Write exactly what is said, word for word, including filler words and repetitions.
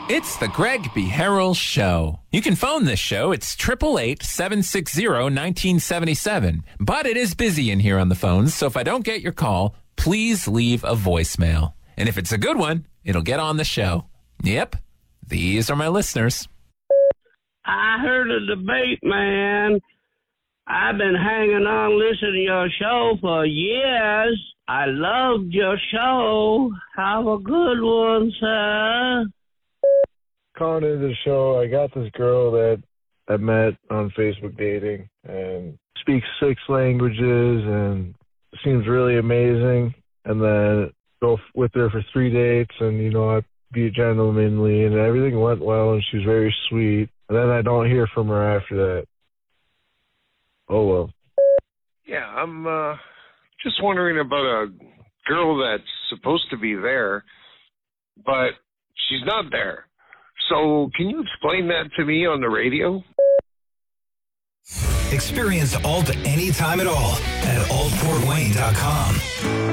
It's the Greg B. Harrell Show. You can phone this show. It's eight eight eight, seven six zero, one nine seven seven. But it is busy in here on the phones, so if I don't get your call, please leave a voicemail. And if it's a good one, it'll get on the show. Yep, these are my listeners. I heard a debate, man. I've been hanging on listening to your show for years. I loved your show. Have a good one, sir. Calling into the show, I got this girl that I met on Facebook dating and speaks six languages and seems really amazing. And then go with her for three dates and, you know, I be gentlemanly and everything went well and she was very sweet. And then I don't hear from her after that. Oh, well. Yeah, I'm uh, just wondering about a girl that's supposed to be there, but she's not there. So can you explain that to me on the radio? Experience Alt anytime at all at alt fort wayne dot com.